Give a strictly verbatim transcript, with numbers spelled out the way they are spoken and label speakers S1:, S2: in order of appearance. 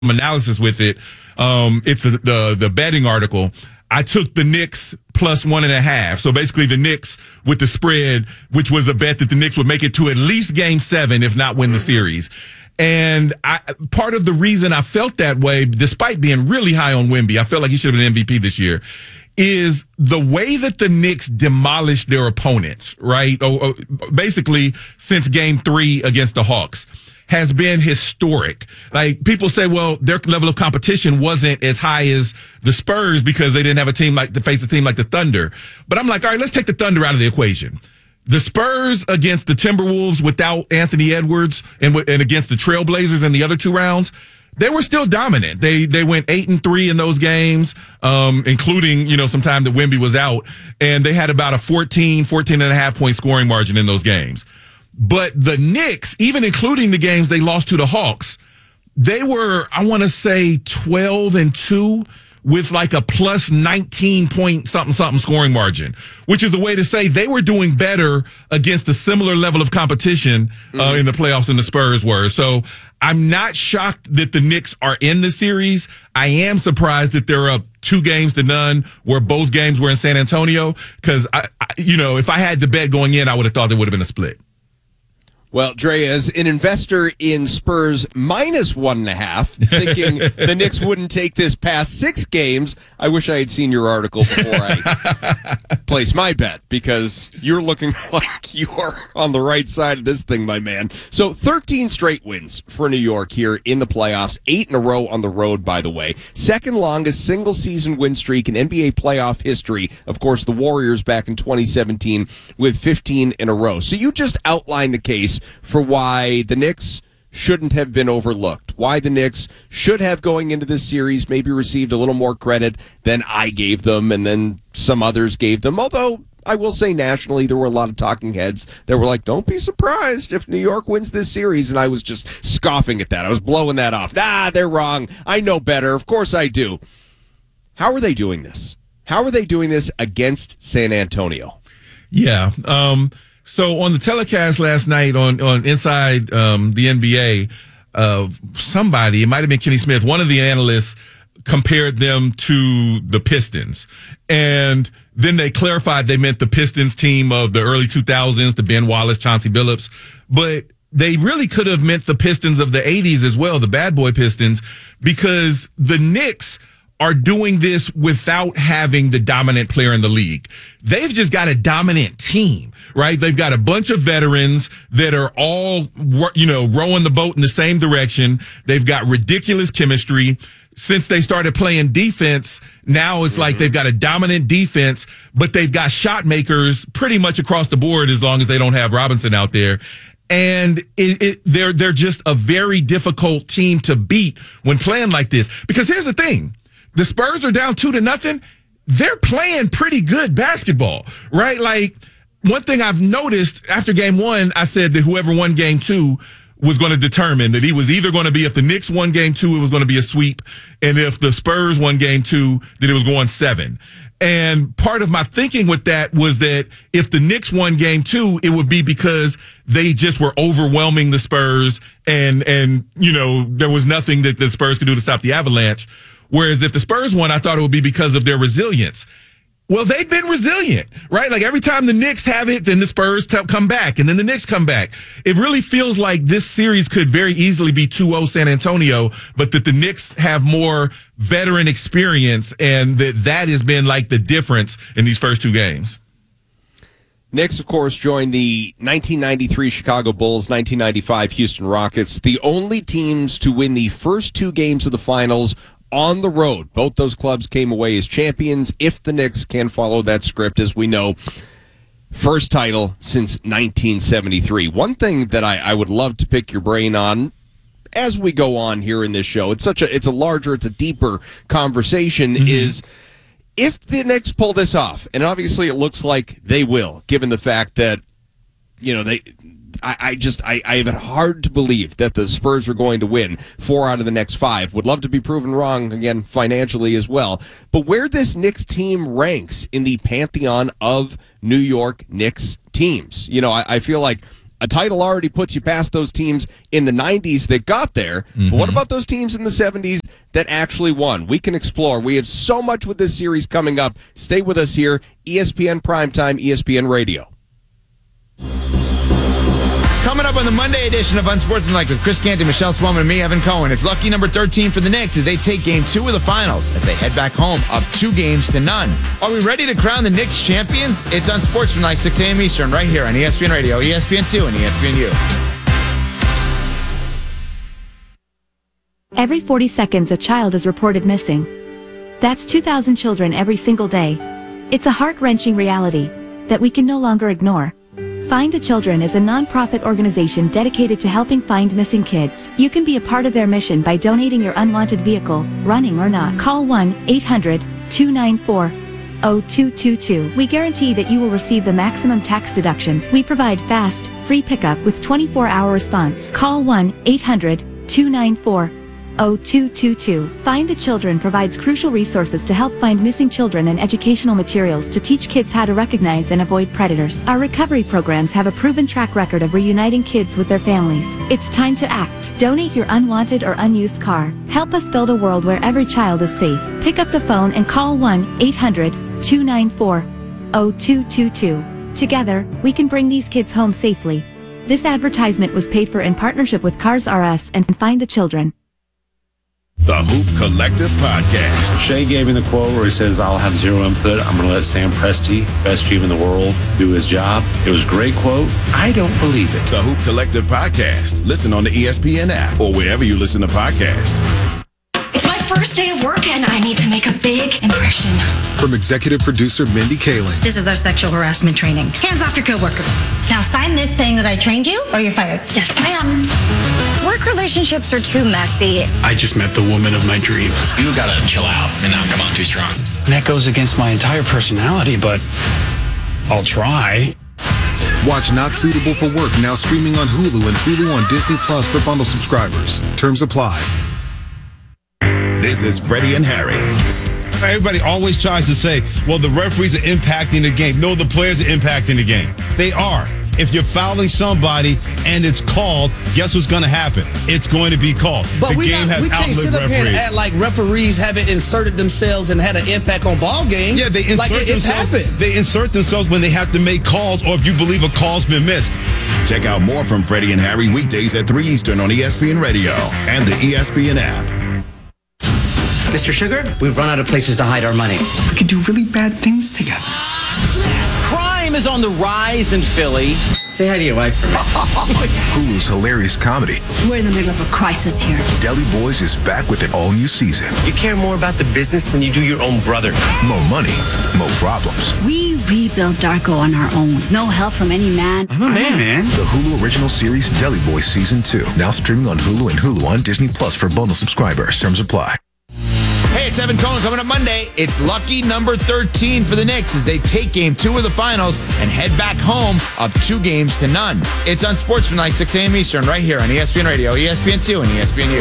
S1: analysis with it. Um, it's the, the the betting article. I took the Knicks plus one and a half. So basically the Knicks with the spread, which was a bet that the Knicks would make it to at least game seven, if not win the series. And I, part of the reason I felt that way, despite being really high on Wemby, I felt like he should have been M V P this year, is the way that the Knicks demolished their opponents, right? Or, or basically since game three against the Hawks has been historic. Like, people say, well, their level of competition wasn't as high as the Spurs because they didn't have a team like to face a team like the Thunder. But I'm like, all right, let's take the Thunder out of the equation. The Spurs against the Timberwolves without Anthony Edwards and, and against the Trailblazers in the other two rounds, they were still dominant. They they went eight and three in those games, um, including, you know, some time that Wemby was out, and they had about a fourteen, fourteen and a half point scoring margin in those games. But the Knicks, even including the games they lost to the Hawks, they were, I want to say, twelve and two with like a plus nineteen point something something scoring margin, which is a way to say they were doing better against a similar level of competition uh, mm-hmm. in the playoffs than the Spurs were. So I'm not shocked that the Knicks are in the series. I am surprised that they're up two games to none, where both games were in San Antonio, because, I, I, you know, if I had the bet going in, I would have thought there would have been a split.
S2: Well, Dre, as an investor in Spurs minus one and a half, thinking the Knicks wouldn't take this past six games, I wish I had seen your article before I place my bet, because you're looking like you are on the right side of this thing, my man. So thirteen straight wins for New York here in the playoffs, eight in a row on the road, by the way. Second longest single-season win streak in N B A playoff history. Of course, the Warriors back in twenty seventeen with fifteen in a row. So you just outlined the case for why the Knicks shouldn't have been overlooked, why the Knicks should have, going into this series, maybe received a little more credit than I gave them and then some others gave them. Although I will say nationally there were a lot of talking heads that were like, don't be surprised if New York wins this series. And I was just scoffing at that. I was blowing that off. Nah, they're wrong. I know better. Of course I do. How are they doing this? How are they doing this against San Antonio?
S1: Yeah, um... So on the telecast last night on, on Inside um, the N B A, uh, somebody, it might have been Kenny Smith, one of the analysts compared them to the Pistons. And then they clarified they meant the Pistons team of the early two thousands, the Ben Wallace, Chauncey Billups. But they really could have meant the Pistons of the eighties as well, the bad boy Pistons, because the Knicks are doing this without having the dominant player in the league. They've just got a dominant team, right? They've got a bunch of veterans that are all, you know, rowing the boat in the same direction. They've got ridiculous chemistry. Since they started playing defense, now it's mm-hmm. like they've got a dominant defense, but they've got shot makers pretty much across the board as long as they don't have Robinson out there. And it, it, they're they're just a very difficult team to beat when playing like this. Because here's the thing. The Spurs are down two to nothing. They're playing pretty good basketball, right? Like, one thing I've noticed after game one, I said that whoever won game two was going to determine that he was either going to be, if the Knicks won game two, it was going to be a sweep. And if the Spurs won game two, that it was going seven. And part of my thinking with that was that if the Knicks won game two, it would be because they just were overwhelming the Spurs and, and, you know, there was nothing that the Spurs could do to stop the Avalanche. Whereas if the Spurs won, I thought it would be because of their resilience. Well, they've been resilient, right? Like, every time the Knicks have it, then the Spurs t- come back, and then the Knicks come back. It really feels like this series could very easily be two oh San Antonio, but that the Knicks have more veteran experience, and that that has been like the difference in these first two games.
S2: Knicks, of course, joined the nineteen ninety-three Chicago Bulls, nineteen ninety-five Houston Rockets, the only teams to win the first two games of the finals on the road. Both those clubs came away as champions. If the Knicks can follow that script, as we know, first title since nineteen seventy-three. One thing that I, I would love to pick your brain on as we go on here in this show, it's such a it's a larger, it's a deeper conversation, mm-hmm. is if the Knicks pull this off, and obviously it looks like they will, given the fact that, you know, they I, I just I, I have it hard to believe that the Spurs are going to win four out of the next five. Would love to be proven wrong, again, financially as well. But where this Knicks team ranks in the pantheon of New York Knicks teams, you know, I, I feel like a title already puts you past those teams in the nineties that got there. Mm-hmm. But what about those teams in the seventies that actually won? We can explore. We have so much with this series coming up. Stay with us here, E S P N Primetime, E S P N Radio.
S3: Coming up on the Monday edition of Unsportsmanlike with Chris Canty, Michelle Swellman, and me, Evan Cohen. It's lucky number thirteen for the Knicks as they take game two of the finals as they head back home up two games to none. Are we ready to crown the Knicks champions? It's Unsportsmanlike, six a.m. Eastern, right here on E S P N Radio, E S P N two, and E S P N U.
S4: Every forty seconds, a child is reported missing. That's two thousand children every single day. It's a heart-wrenching reality that we can no longer ignore. Find the Children is a non-profit organization dedicated to helping find missing kids. You can be a part of their mission by donating your unwanted vehicle, running or not. Call one eight hundred two nine four zero two two two. We guarantee that you will receive the maximum tax deduction. We provide fast, free pickup with twenty-four hour response. Call one eight hundred two nine four zero two two two. Find the Children provides crucial resources to help find missing children and educational materials to teach kids how to recognize and avoid predators. Our recovery programs have a proven track record of reuniting kids with their families. It's time to act. Donate your unwanted or unused car. Help us build a world where every child is safe. Pick up the phone and call one eight hundred two nine four zero two two two. Together, we can bring these kids home safely. This advertisement was paid for in partnership with Cars R Us and Find the Children.
S5: The Hoop Collective Podcast.
S6: Shea gave me the quote where he says, I'll have zero input. I'm going to let Sam Presti, best G M in the world, do his job. It was a great quote. I don't believe it.
S5: The Hoop Collective Podcast. Listen on the E S P N app or wherever you listen to podcasts.
S7: It's my first day of work and I need to make a big impression.
S8: From executive producer Mindy Kaling.
S9: This is our sexual harassment training. Hands off your coworkers. Now sign this saying that I trained you or you're fired.
S7: Yes, ma'am.
S9: Work relationships are too messy.
S10: I just met the woman of my dreams.
S11: You gotta chill out and not come on too strong.
S10: That goes against my entire personality, but I'll try.
S8: Watch Not Suitable for Work now streaming on Hulu and Hulu on Disney Plus for bundle subscribers. Terms apply.
S5: This is Freddie and Harry.
S12: Everybody always tries to say, well, the referees are impacting the game. No, the players are impacting the game. They are. If you're fouling somebody and it's called, guess what's going to happen? It's going to be called.
S13: But
S12: the
S13: we,
S12: game
S13: not,
S12: has
S13: we can't sit up
S12: referees.
S13: here and act like referees haven't inserted themselves and had an impact on ball games.
S12: Yeah, they insert
S13: like it, it's
S12: themselves.
S13: happened.
S12: They insert themselves when they have to make calls or if you believe a call's been missed.
S5: Check out more from Freddie and Harry weekdays at three Eastern on E S P N Radio and the E S P N app.
S11: Mister Sugar, we've run out of places to hide our money.
S10: We could do really bad things together.
S3: Crime is on the rise in Philly. Say hi to your wife for me.
S8: Hulu's hilarious comedy.
S9: We're in the middle of a crisis here.
S8: Deli Boys is back with an all-new season.
S11: You care more about the business than you do your own brother.
S8: More money, more problems.
S9: We rebuilt Darko on our own. No help from any man.
S10: I'm a man, man.
S8: The Hulu original series Deli Boys Season two. Now streaming on Hulu and Hulu on Disney Plus for bundle subscribers. Terms apply.
S3: Hey, it's Evan Cohen coming up Monday. It's lucky number thirteen for the Knicks as they take game two of the finals and head back home up two games to none. It's Unsportsmanlike, six a.m. Eastern, right here on E S P N Radio, E S P N two, and E S P N U.